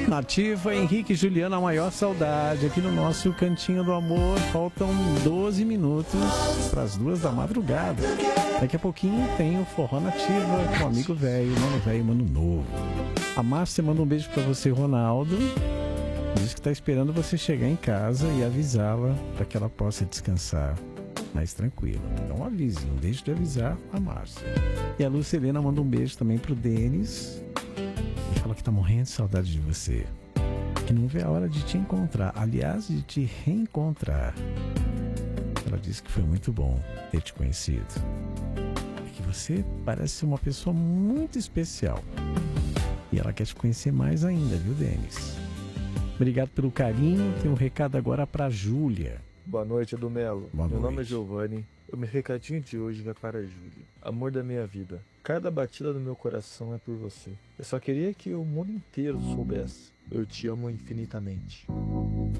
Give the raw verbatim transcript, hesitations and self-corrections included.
Nativa, Henrique e Juliana, a maior saudade aqui no nosso Cantinho do Amor. Faltam doze minutos para as duas da madrugada. Daqui a pouquinho tem o Forró Nativa com o amigo velho, mano velho, mano novo. A Márcia manda um beijo para você, Ronaldo. Diz que está esperando você chegar em casa e avisá-la para que ela possa descansar mais tranquilo. Então avise, não deixe de avisar a Márcia. E a Lucilena manda um beijo também pro Denis. E fala que tá morrendo de saudade de você. Que não vê a hora de te encontrar. Aliás, de te reencontrar. Ela disse que foi muito bom ter te conhecido. E que você parece ser uma pessoa muito especial. E ela quer te conhecer mais ainda, viu, Denis? Obrigado pelo carinho. Tem um recado agora pra Júlia. Boa noite, Edu Melo. Boa Meu noite. nome é Giovanni. O meu recadinho de hoje vai para a Júlia. Amor da minha vida. Cada batida do meu coração é por você. Eu só queria que o mundo inteiro soubesse. Eu te amo infinitamente.